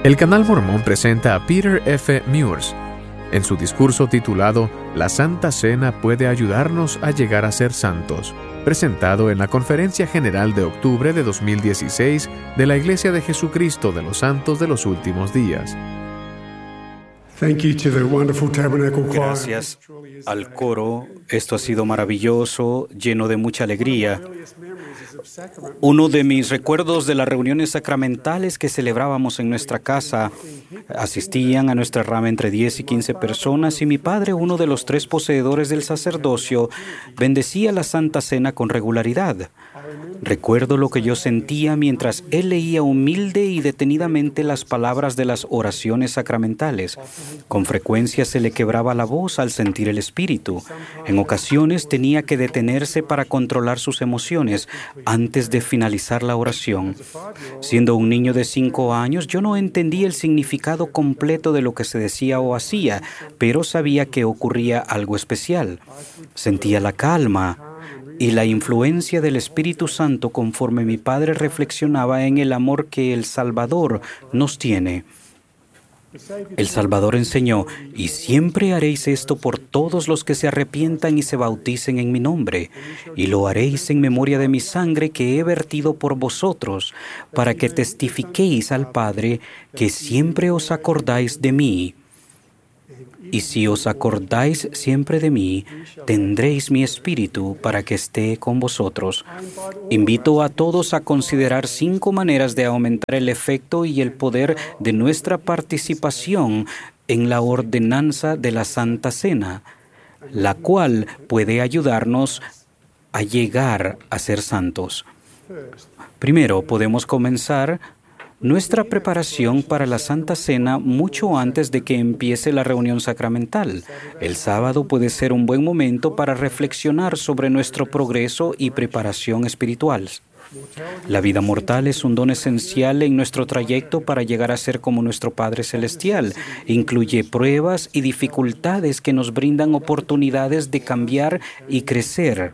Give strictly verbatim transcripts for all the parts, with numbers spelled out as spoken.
El Canal Mormón presenta a Peter F. Muirs en su discurso titulado La Santa Cena puede ayudarnos a llegar a ser santos, presentado en la Conferencia General de octubre de dos mil dieciséis de la Iglesia de Jesucristo de los Santos de los Últimos Días. Gracias al coro. Esto ha sido maravilloso, lleno de mucha alegría. Uno de mis recuerdos de las reuniones sacramentales que celebrábamos en nuestra casa, asistían a nuestra rama entre diez y quince personas y mi padre, uno de los tres poseedores del sacerdocio, bendecía la Santa Cena con regularidad. Recuerdo lo que yo sentía mientras él leía humilde y detenidamente las palabras de las oraciones sacramentales. Con frecuencia se le quebraba la voz al sentir el espíritu. En ocasiones tenía que detenerse para controlar sus emociones antes de finalizar la oración. Siendo un niño de cinco años, yo no entendía el significado completo de lo que se decía o hacía, pero sabía que ocurría algo especial. Sentía la calma y la influencia del Espíritu Santo conforme mi padre reflexionaba en el amor que el Salvador nos tiene. El Salvador enseñó, y siempre haréis esto por todos los que se arrepientan y se bauticen en mi nombre, y lo haréis en memoria de mi sangre que he vertido por vosotros, para que testifiquéis al Padre que siempre os acordáis de mí. Y si os acordáis siempre de mí, tendréis mi espíritu para que esté con vosotros. Invito a todos a considerar cinco maneras de aumentar el efecto y el poder de nuestra participación en la ordenanza de la Santa Cena, la cual puede ayudarnos a llegar a ser santos. Primero, podemos comenzar nuestra preparación para la Santa Cena mucho antes de que empiece la reunión sacramental. El sábado puede ser un buen momento para reflexionar sobre nuestro progreso y preparación espiritual. La vida mortal es un don esencial en nuestro trayecto para llegar a ser como nuestro Padre Celestial. Incluye pruebas y dificultades que nos brindan oportunidades de cambiar y crecer.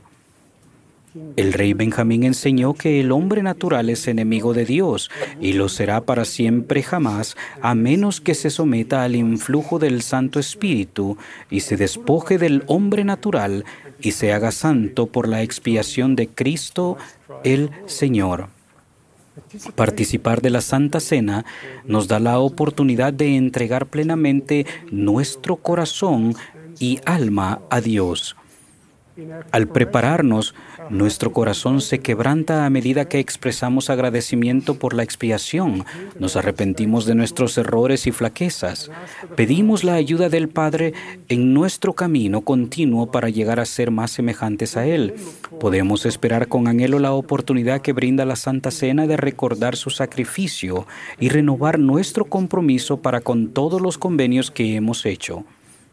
El rey Benjamín enseñó que el hombre natural es enemigo de Dios y lo será para siempre jamás, a menos que se someta al influjo del Santo Espíritu y se despoje del hombre natural y se haga santo por la expiación de Cristo el Señor. Participar de la Santa Cena nos da la oportunidad de entregar plenamente nuestro corazón y alma a Dios. Al prepararnos, nuestro corazón se quebranta a medida que expresamos agradecimiento por la expiación. Nos arrepentimos de nuestros errores y flaquezas. Pedimos la ayuda del Padre en nuestro camino continuo para llegar a ser más semejantes a Él. Podemos esperar con anhelo la oportunidad que brinda la Santa Cena de recordar su sacrificio y renovar nuestro compromiso para con todos los convenios que hemos hecho.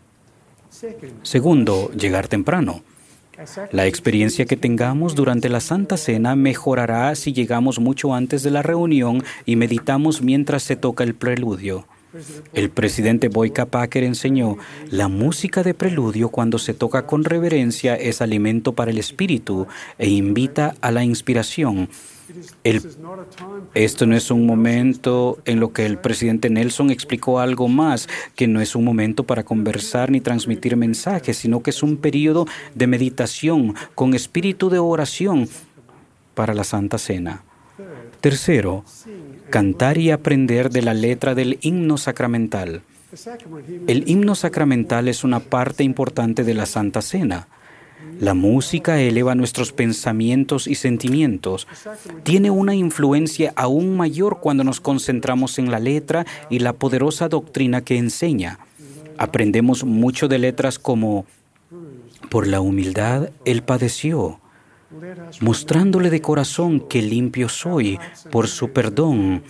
Segundo, llegar temprano. La experiencia que tengamos durante la Santa Cena mejorará si llegamos mucho antes de la reunión y meditamos mientras se toca el preludio. El presidente Boyka Packer enseñó, la música de preludio cuando se toca con reverencia es alimento para el espíritu e invita a la inspiración. El, esto no es un momento en lo que el presidente Nelson explicó algo más, que no es un momento para conversar ni transmitir mensajes, sino que es un periodo de meditación con espíritu de oración para la Santa Cena. Tercero, cantar y aprender de la letra del himno sacramental. El himno sacramental es una parte importante de la Santa Cena. La música eleva nuestros pensamientos y sentimientos. Tiene una influencia aún mayor cuando nos concentramos en la letra y la poderosa doctrina que enseña. Aprendemos mucho de letras como por la humildad Él padeció, mostrándole de corazón que limpio soy por su perdón,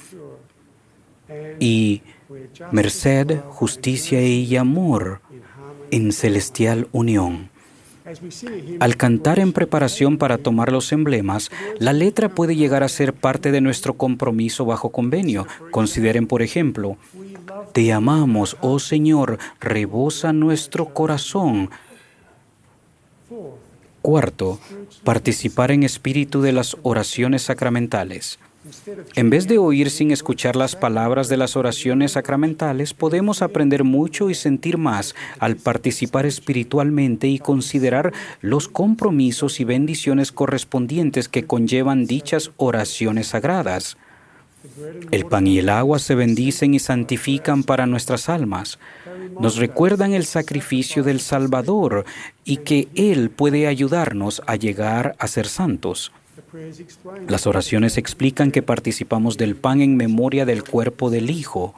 y merced, justicia y amor en celestial unión. Al cantar en preparación para tomar los emblemas, la letra puede llegar a ser parte de nuestro compromiso bajo convenio. Consideren, por ejemplo, te amamos, oh Señor, rebosa nuestro corazón. Cuarto, participar en espíritu de las oraciones sacramentales. En vez de oír sin escuchar las palabras de las oraciones sacramentales, podemos aprender mucho y sentir más al participar espiritualmente y considerar los compromisos y bendiciones correspondientes que conllevan dichas oraciones sagradas. El pan y el agua se bendicen y santifican para nuestras almas. Nos recuerdan el sacrificio del Salvador y que Él puede ayudarnos a llegar a ser santos. Las oraciones explican que participamos del pan en memoria del cuerpo del Hijo,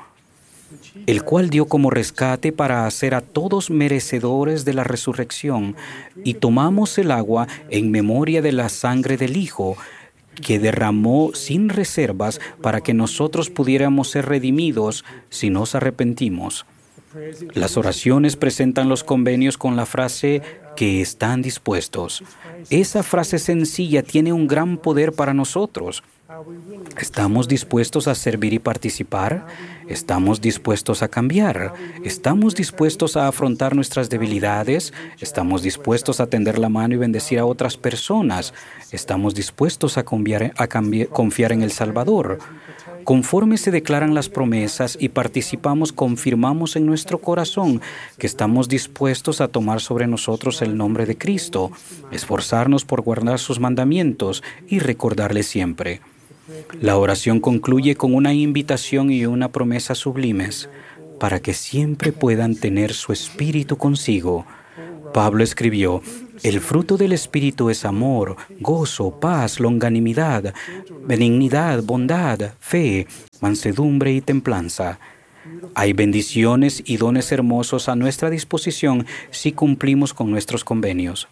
el cual dio como rescate para hacer a todos merecedores de la resurrección, y tomamos el agua en memoria de la sangre del Hijo, que derramó sin reservas para que nosotros pudiéramos ser redimidos si nos arrepentimos. Las oraciones presentan los convenios con la frase que están dispuestos. Esa frase sencilla tiene un gran poder para nosotros. ¿Estamos dispuestos a servir y participar? ¿Estamos dispuestos a cambiar? ¿Estamos dispuestos a afrontar nuestras debilidades? ¿Estamos dispuestos a tender la mano y bendecir a otras personas? ¿Estamos dispuestos a, confiar, a cambiar, confiar en el Salvador? Conforme se declaran las promesas y participamos, confirmamos en nuestro corazón que estamos dispuestos a tomar sobre nosotros el nombre de Cristo, esforzarnos por guardar sus mandamientos y recordarle siempre. La oración concluye con una invitación y una promesa sublimes para que siempre puedan tener su espíritu consigo. Pablo escribió: el fruto del Espíritu es amor, gozo, paz, longanimidad, benignidad, bondad, fe, mansedumbre y templanza. Hay bendiciones y dones hermosos a nuestra disposición si cumplimos con nuestros convenios.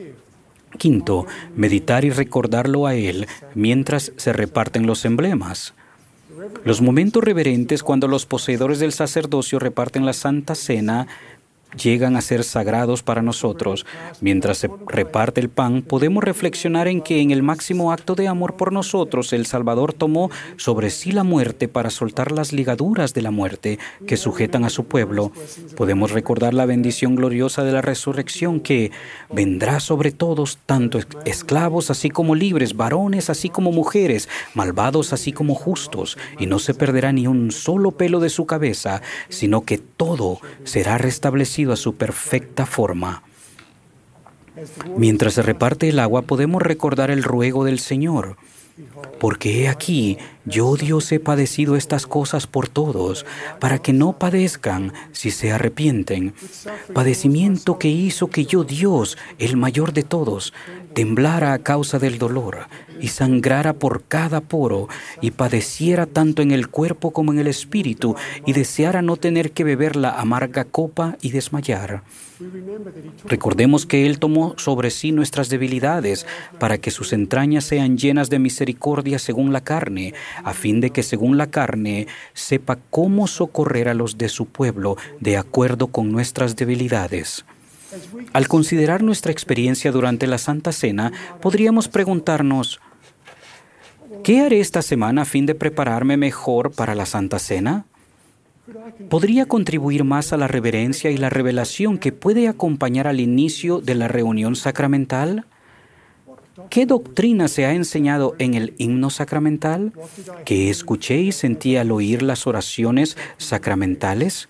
Quinto, meditar y recordarlo a Él mientras se reparten los emblemas. Los momentos reverentes cuando los poseedores del sacerdocio reparten la Santa Cena llegan a ser sagrados para nosotros. Mientras se reparte el pan, podemos reflexionar en que en el máximo acto de amor por nosotros, el Salvador tomó sobre sí la muerte para soltar las ligaduras de la muerte que sujetan a su pueblo. Podemos recordar la bendición gloriosa de la resurrección que vendrá sobre todos, tanto esclavos así como libres, varones así como mujeres, malvados así como justos, y no se perderá ni un solo pelo de su cabeza, sino que todo será restablecido a su perfecta forma. Mientras se reparte el agua, podemos recordar el ruego del Señor. Porque he aquí, yo Dios he padecido estas cosas por todos, para que no padezcan si se arrepienten. Padecimiento que hizo que yo Dios, el mayor de todos, temblara a causa del dolor, y sangrara por cada poro, y padeciera tanto en el cuerpo como en el espíritu, y deseara no tener que beber la amarga copa y desmayar. Recordemos que Él tomó sobre sí nuestras debilidades, para que sus entrañas sean llenas de misericordia según la carne, a fin de que según la carne sepa cómo socorrer a los de su pueblo de acuerdo con nuestras debilidades. Al considerar nuestra experiencia durante la Santa Cena, podríamos preguntarnos: ¿qué haré esta semana a fin de prepararme mejor para la Santa Cena? ¿Podría contribuir más a la reverencia y la revelación que puede acompañar al inicio de la reunión sacramental? ¿Qué doctrina se ha enseñado en el himno sacramental? ¿Qué escuché y sentí al oír las oraciones sacramentales?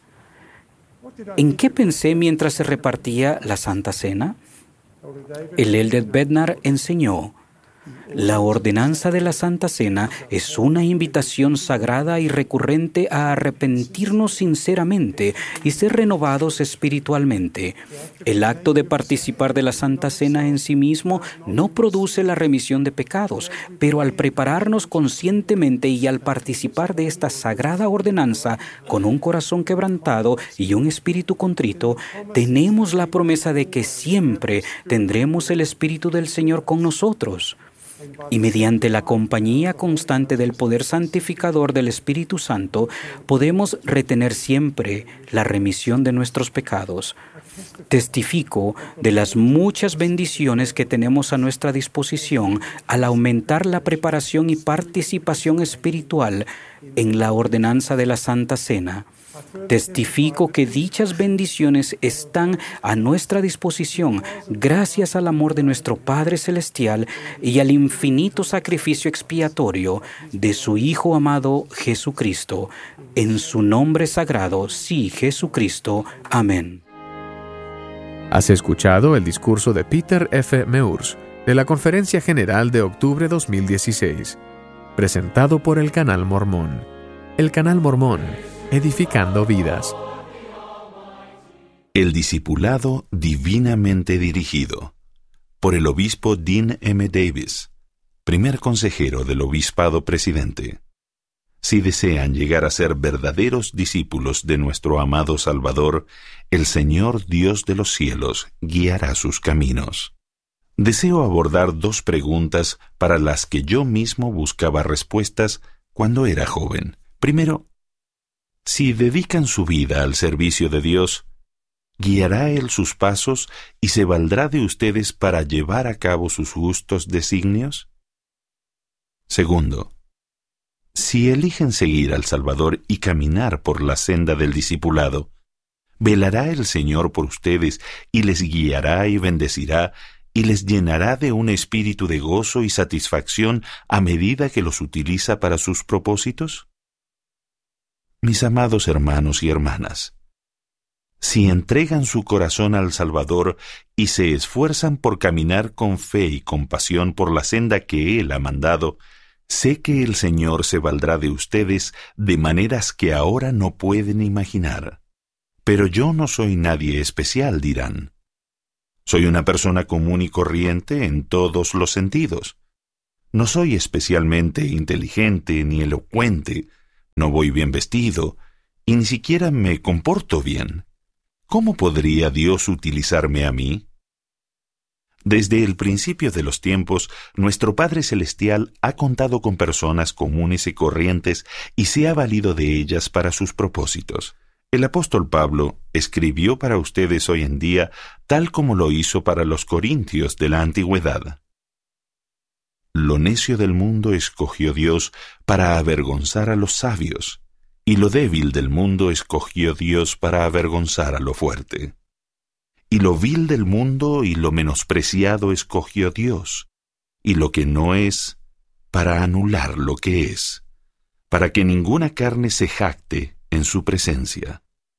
¿En qué pensé mientras se repartía la Santa Cena? El Elder Bednar enseñó: la ordenanza de la Santa Cena es una invitación sagrada y recurrente a arrepentirnos sinceramente y ser renovados espiritualmente. El acto de participar de la Santa Cena en sí mismo no produce la remisión de pecados, pero al prepararnos conscientemente y al participar de esta sagrada ordenanza con un corazón quebrantado y un espíritu contrito, tenemos la promesa de que siempre tendremos el Espíritu del Señor con nosotros. Y mediante la compañía constante del poder santificador del Espíritu Santo, podemos retener siempre la remisión de nuestros pecados. Testifico de las muchas bendiciones que tenemos a nuestra disposición al aumentar la preparación y participación espiritual en la ordenanza de la Santa Cena. Testifico que dichas bendiciones están a nuestra disposición gracias al amor de nuestro Padre Celestial y al infinito sacrificio expiatorio de su Hijo amado Jesucristo. En su nombre sagrado, sí, Jesucristo. Amén. Has escuchado el discurso de Peter F. Meurs de la Conferencia General de octubre dos mil dieciséis, presentado por el Canal Mormón. El Canal Mormón, edificando vidas. El discipulado divinamente dirigido, por el obispo Dean M. Davis, primer consejero del obispado presidente. Si desean llegar a ser verdaderos discípulos de nuestro amado Salvador, el Señor Dios de los cielos guiará sus caminos. Deseo abordar dos preguntas para las que yo mismo buscaba respuestas cuando era joven. Primero, si dedican su vida al servicio de Dios, ¿guiará Él sus pasos y se valdrá de ustedes para llevar a cabo sus justos designios? Segundo, si eligen seguir al Salvador y caminar por la senda del discipulado, ¿velará el Señor por ustedes y les guiará y bendecirá y les llenará de un espíritu de gozo y satisfacción a medida que los utiliza para sus propósitos? Mis amados hermanos y hermanas, si entregan su corazón al Salvador y se esfuerzan por caminar con fe y compasión por la senda que Él ha mandado, sé que el Señor se valdrá de ustedes de maneras que ahora no pueden imaginar. Pero yo no soy nadie especial, dirán. Soy una persona común y corriente en todos los sentidos. No soy especialmente inteligente ni elocuente, no voy bien vestido, y ni siquiera me comporto bien. ¿Cómo podría Dios utilizarme a mí? Desde el principio de los tiempos, nuestro Padre Celestial ha contado con personas comunes y corrientes y se ha valido de ellas para sus propósitos. El apóstol Pablo escribió para ustedes hoy en día tal como lo hizo para los corintios de la antigüedad. Lo necio del mundo escogió Dios para avergonzar a los sabios, y lo débil del mundo escogió Dios para avergonzar a lo fuerte. Y lo vil del mundo y lo menospreciado escogió Dios, y lo que no es, para anular lo que es, para que ninguna carne se jacte en su presencia.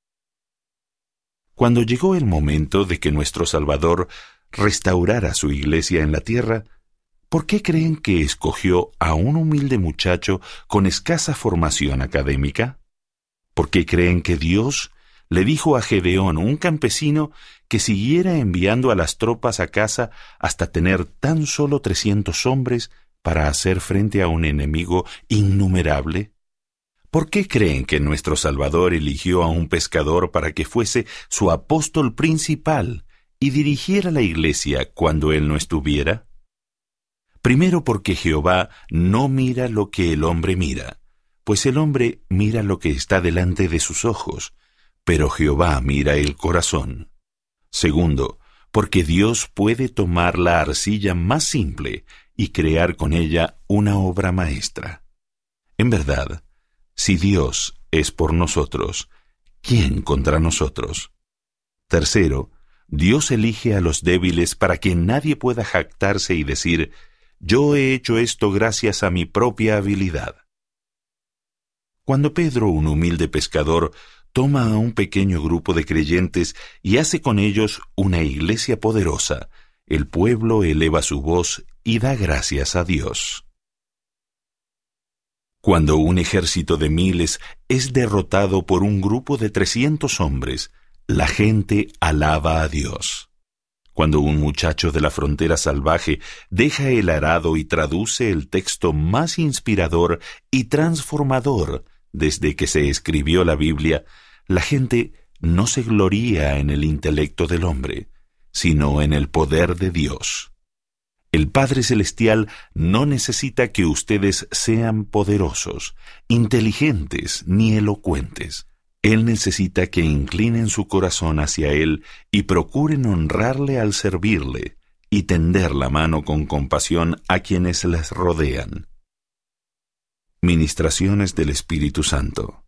Cuando llegó el momento de que nuestro Salvador restaurara su iglesia en la tierra, ¿por qué creen que escogió a un humilde muchacho con escasa formación académica? ¿Por qué creen que Dios le dijo a Gedeón, un campesino, que siguiera enviando a las tropas a casa hasta tener tan solo trescientos hombres para hacer frente a un enemigo innumerable? ¿Por qué creen que nuestro Salvador eligió a un pescador para que fuese su apóstol principal y dirigiera la iglesia cuando él no estuviera? Primero porque Jehová no mira lo que el hombre mira, pues el hombre mira lo que está delante de sus ojos, pero Jehová mira el corazón. Segundo, porque Dios puede tomar la arcilla más simple y crear con ella una obra maestra. En verdad, si Dios es por nosotros, ¿quién contra nosotros? Tercero, Dios elige a los débiles para que nadie pueda jactarse y decir: yo he hecho esto gracias a mi propia habilidad. Cuando Pedro, un humilde pescador, toma a un pequeño grupo de creyentes y hace con ellos una iglesia poderosa, el pueblo eleva su voz y da gracias a Dios. Cuando un ejército de miles es derrotado por un grupo de trescientos hombres, la gente alaba a Dios. Cuando un muchacho de la frontera salvaje deja el arado y traduce el texto más inspirador y transformador desde que se escribió la Biblia, la gente no se gloría en el intelecto del hombre, sino en el poder de Dios. El Padre Celestial no necesita que ustedes sean poderosos, inteligentes ni elocuentes. Él necesita que inclinen su corazón hacia Él y procuren honrarle al servirle y tender la mano con compasión a quienes les rodean. Ministraciones del Espíritu Santo.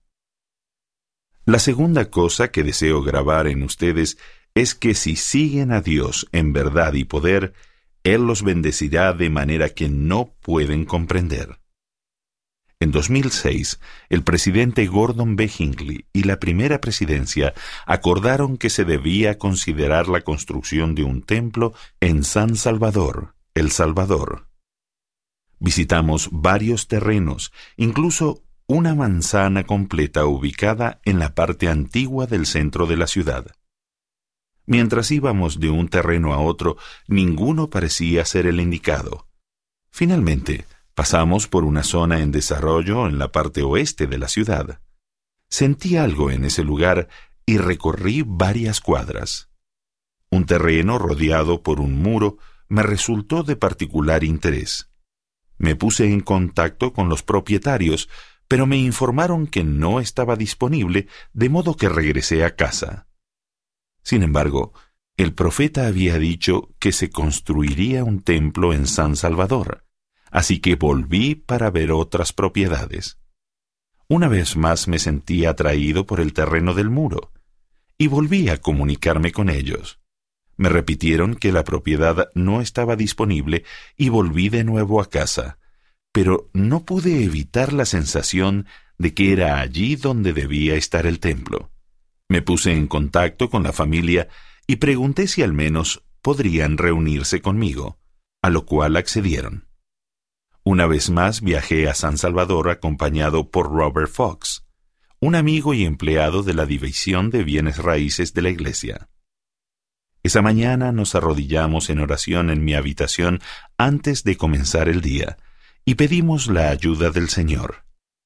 La segunda cosa que deseo grabar en ustedes es que si siguen a Dios en verdad y poder, Él los bendecirá de manera que no pueden comprender. En dos mil seis, el presidente Gordon B. Hinckley y la primera presidencia acordaron que se debía considerar la construcción de un templo en San Salvador, El Salvador. Visitamos varios terrenos, incluso una manzana completa ubicada en la parte antigua del centro de la ciudad. Mientras íbamos de un terreno a otro, ninguno parecía ser el indicado. Finalmente, pasamos por una zona en desarrollo en la parte oeste de la ciudad. Sentí algo en ese lugar y recorrí varias cuadras. Un terreno rodeado por un muro me resultó de particular interés. Me puse en contacto con los propietarios, pero me informaron que no estaba disponible, de modo que regresé a casa. Sin embargo, el profeta había dicho que se construiría un templo en San Salvador, así que volví para ver otras propiedades. Una vez más me sentí atraído por el terreno del muro, y volví a comunicarme con ellos. Me repitieron que la propiedad no estaba disponible y volví de nuevo a casa, pero no pude evitar la sensación de que era allí donde debía estar el templo. Me puse en contacto con la familia y pregunté si al menos podrían reunirse conmigo, a lo cual accedieron. Una vez más viajé a San Salvador acompañado por Robert Fox, un amigo y empleado de la División de Bienes Raíces de la iglesia. Esa mañana nos arrodillamos en oración en mi habitación antes de comenzar el día y pedimos la ayuda del Señor.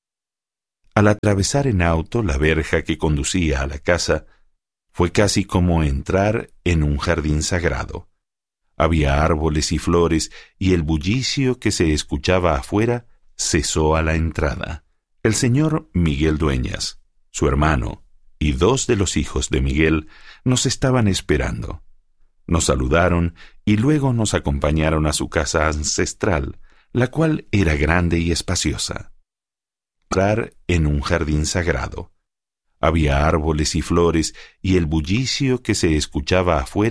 Al atravesar en auto la verja que conducía a la casa, fue casi como entrar en un jardín sagrado. Había árboles y flores y el bullicio que se escuchaba afuera cesó a la entrada. El señor Miguel Dueñas, su hermano y dos de los hijos de Miguel nos estaban esperando. Nos saludaron y luego nos acompañaron a su casa ancestral, la cual era grande y espaciosa. Entrar en un jardín sagrado. Había árboles y flores y el bullicio que se escuchaba afuera